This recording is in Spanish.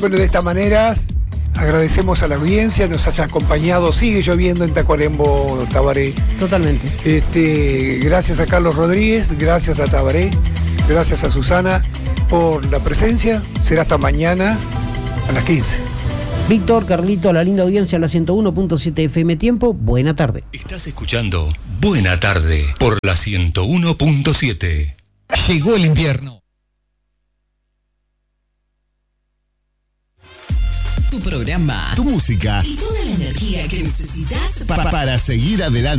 Bueno, de esta manera agradecemos a la audiencia, nos haya acompañado. Sigue lloviendo en Tacuarembó, Tabaré. Totalmente. Gracias a Carlos Rodríguez, gracias a Tabaré, gracias a Susana por la presencia. Será hasta mañana a las 15. Víctor, Carlito, la linda audiencia, la 101.7 FM Tiempo. Buena tarde. Estás escuchando Buena Tarde por la 101.7. Llegó el invierno. Tu programa, tu música y toda la energía que necesitas para seguir adelante.